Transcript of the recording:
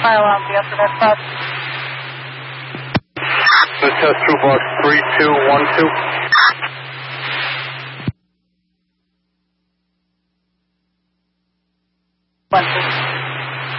fire alarm be after that bus. This test toolbox 3212. 1, 2.